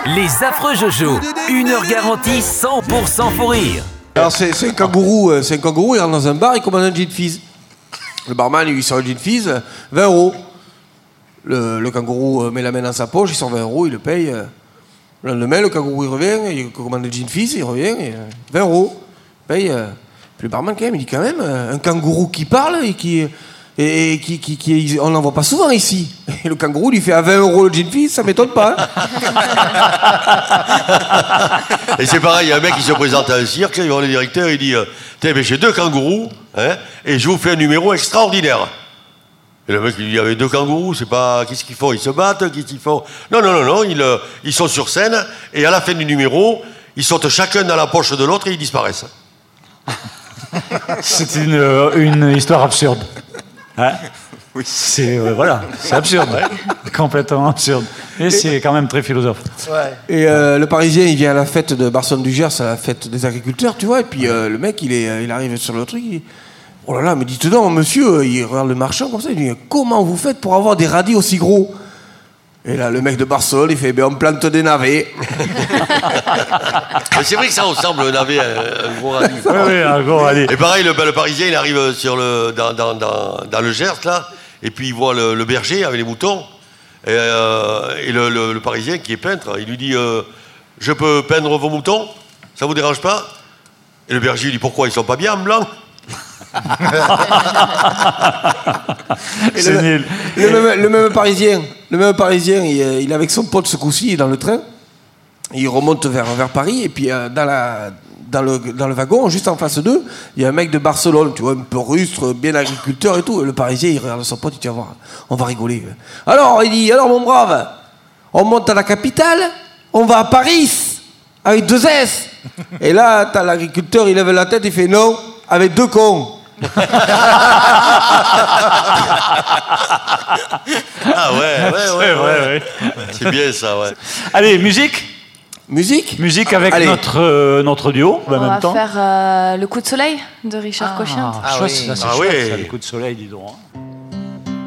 Les affreux Jojo, 1 heure garantie 100% faux rire. Alors c'est un kangourou, il rentre dans un bar, il commande un gin fizz. Le barman il lui sort un gin fizz, 20 €. Le kangourou met la main dans sa poche, il sort 20 €, il le paye. Le lendemain, le kangourou il revient, il commande le gin fizz, il revient, et 20 €, il paye. Puis le barman il dit quand même, un kangourou qui parle et qui on n'en voit pas souvent ici. Et le kangourou lui fait à 20 € le gin fizz, ça m'étonne pas. Et c'est pareil, il y a un mec qui se présente à un cirque, il va le directeur, il dit j'ai 2 kangourous, hein, et je vous fais un numéro extraordinaire. Et le mec il dit, il y avait 2 kangourous, c'est pas. Qu'est-ce qu'ils font? Ils se battent? Qu'est-ce qu'ils font? Non, ils sont sur scène, et à la fin du numéro, ils sautent chacun dans la poche de l'autre et ils disparaissent. C'est une histoire absurde. Hein? Oui. C'est absurde, complètement absurde. Et c'est quand même très philosophe. Ouais. Et le Parisien, il vient à la fête de Barcelone du Gers, à la fête des agriculteurs, tu vois. Et puis le mec, il arrive sur le truc. Oh là là, mais dites donc, monsieur, il regarde le marchand comme ça. Il dit comment vous faites pour avoir des radis aussi gros? Et là, le mec de Barcelone, il fait on plante des navets. Mais c'est vrai que ça ressemble un navet, un gros radis. Oui, un gros radis. Et pareil, le Parisien, il arrive dans le Gers, là, et puis il voit le berger avec les moutons. Et le Parisien, qui est peintre, il lui dit je peux peindre vos moutons? Ça vous dérange pas? Et le berger, il dit pourquoi? Ils sont pas bien en blanc? C'est nul. Le même Parisien, il est avec son pote ce coup-ci dans le train. Il remonte vers Paris et puis dans le wagon, juste en face d'eux, il y a un mec de Barcelone, tu vois, un peu rustre, bien agriculteur et tout. Et le Parisien, il regarde son pote, il dit, on va rigoler. Alors, il dit, alors mon brave, on monte à la capitale, on va à Paris, avec 2 S. Et là, t'as l'agriculteur, il lève la tête, il fait non, avec 2 cons. Ah ouais. C'est bien ça, ouais. Allez, musique avec Allez. notre duo en même temps. On va faire le coup de soleil de Richard Cochian. Chouette, ça, c'est Ah chouette, oui. ça, le coup de soleil, dis donc. Hein.